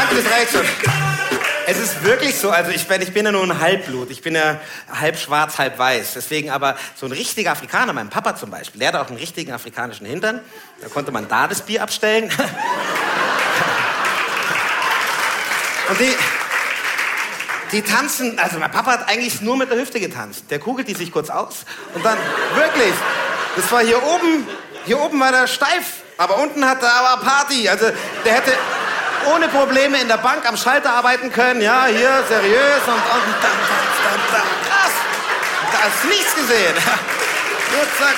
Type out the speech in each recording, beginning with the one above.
danke, das reicht schon. Es ist wirklich so, also ich bin ja nur ein Halbblut. Ich bin ja halb schwarz, halb weiß. Deswegen aber so ein richtiger Afrikaner, mein Papa zum Beispiel, der hatte auch einen richtigen afrikanischen Hintern. Da konnte man da das Bier abstellen. Und die tanzen, also mein Papa hat eigentlich nur mit der Hüfte getanzt. Der kugelt die sich kurz aus und dann, wirklich, das war hier oben war der steif, aber unten hat er aber Party. Also der hätte ohne Probleme in der Bank am Schalter arbeiten können, ja, hier, seriös und dann, krass, da hast du nichts gesehen. Jetzt zack,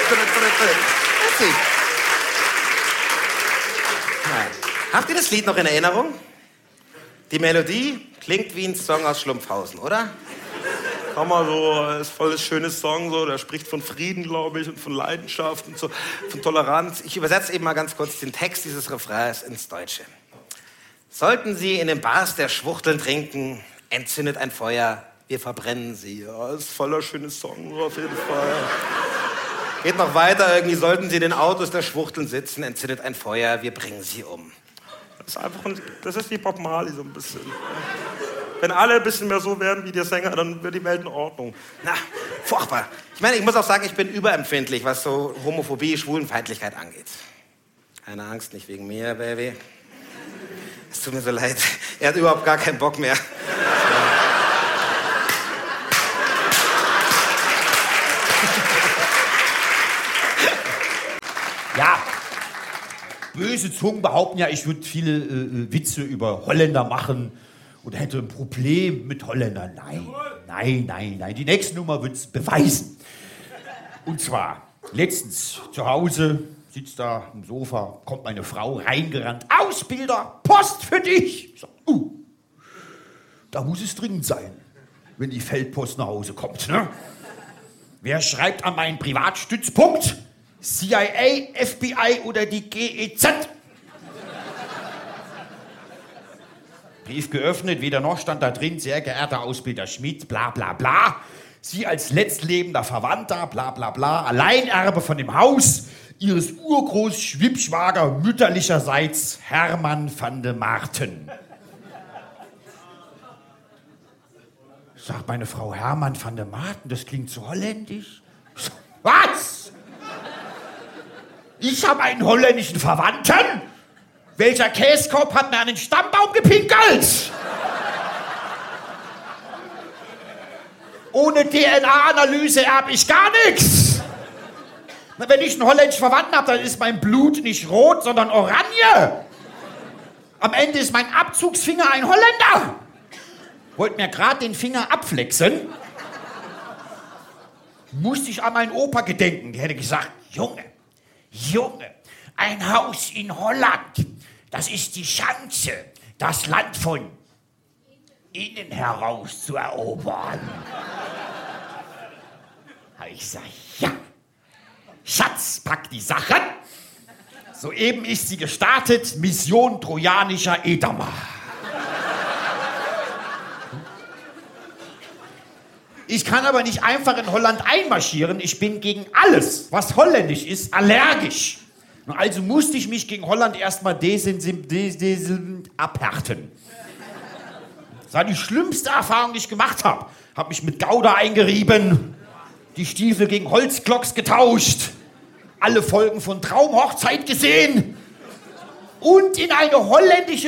habt ihr das Lied noch in Erinnerung? Die Melodie klingt wie ein Song aus Schlumpfhausen, oder? Hammer, so, ist voll das schöne Song, so, der spricht von Frieden, glaube ich, und von Leidenschaft und so, von Toleranz. Ich übersetze eben mal ganz kurz den Text dieses Refrains ins Deutsche. Sollten Sie in den Bars der Schwuchteln trinken, entzündet ein Feuer, wir verbrennen Sie. Ja, ist voller schönes Song, so auf jeden Fall. Geht noch weiter, irgendwie sollten Sie in den Autos der Schwuchteln sitzen, entzündet ein Feuer, wir bringen Sie um. Das ist wie Bob Marley so ein bisschen. Wenn alle ein bisschen mehr so werden wie der Sänger, dann wird die Welt in Ordnung. Na, furchtbar. Ich meine, ich muss auch sagen, ich bin überempfindlich, was so Homophobie, Schwulenfeindlichkeit angeht. Keine Angst, nicht wegen mir, Baby. Es tut mir so leid. Er hat überhaupt gar keinen Bock mehr. Ja, böse Zungen behaupten ja, ich würde viele Witze über Holländer machen oder hätte ein Problem mit Holländern. Nein. Die nächste Nummer wird's beweisen. Und zwar, letztens zu Hause, sitzt da am Sofa, kommt meine Frau reingerannt. Ausbilder, Post für dich! Ich sag, da muss es dringend sein, wenn die Feldpost nach Hause kommt, ne? Wer schreibt an meinen Privatstützpunkt? CIA, FBI oder die GEZ? Brief geöffnet, weder noch, stand da drin, sehr geehrter Ausbilder Schmidt, bla bla bla. Sie als letztlebender Verwandter, bla bla bla, Alleinerbe von dem Haus Ihres Urgroß-Schwippschwager mütterlicherseits Hermann van de Marten. Sagt meine Frau, Hermann van de Marten, das klingt so holländisch. Was? Ich habe einen holländischen Verwandten? Welcher Käskopf hat mir an den Stammbaum gepinkelt? Ohne DNA-Analyse erb ich gar nichts. Wenn ich einen holländischen Verwandten habe, dann ist mein Blut nicht rot, sondern oranje. Am Ende ist mein Abzugsfinger ein Holländer. Wollt mir gerade den Finger abflexen. Musste ich an meinen Opa gedenken. Der hätte gesagt, Junge, ein Haus in Holland, das ist die Chance, das Land von innen heraus zu erobern. Ich sag, ja. Schatz, pack die Sachen. Soeben ist sie gestartet, Mission trojanischer Edamer. Ich kann aber nicht einfach in Holland einmarschieren. Ich bin gegen alles, was holländisch ist, allergisch. Also musste ich mich gegen Holland erstmal abhärten. Das war die schlimmste Erfahrung, die ich gemacht habe. Hab mich mit Gouda eingerieben, die Stiefel gegen Holzklocks getauscht, alle Folgen von Traumhochzeit gesehen und in eine holländische